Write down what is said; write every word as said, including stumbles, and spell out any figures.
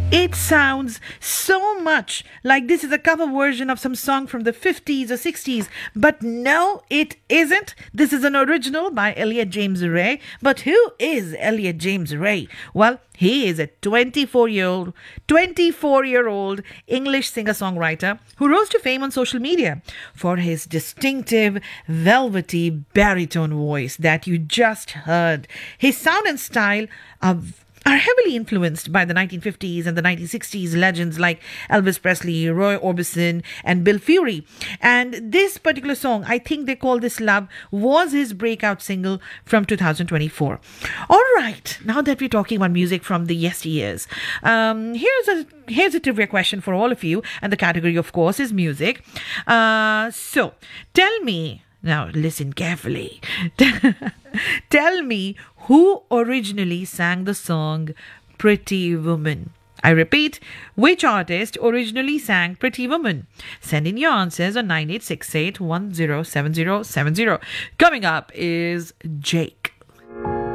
It sounds so much like this is a cover version of some song from the fifties or sixties, but no, it isn't. This is an original by Elliot James Ray. But who is Elliot James Ray? Well, he is a twenty-four-year-old, twenty-four-year-old English singer-songwriter who rose to fame on social media for his distinctive, velvety baritone voice that you just heard. His sound and style are are heavily influenced by the nineteen fifties and the nineteen sixties legends like Elvis Presley, Roy Orbison, and Bill Fury. And this particular song, I think they call this Love, was his breakout single from two thousand twenty-four. All right, now that we're talking about music from the yesteryears, um, here's a here's a trivia question for all of you, and the category, of course, is music. Uh, so, tell me. Now, listen carefully. Tell me who originally sang the song Pretty Woman. I repeat, which artist originally sang Pretty Woman? Send in your answers on nine eight six eight, one zero seven zero seven zero. Coming up is Jake.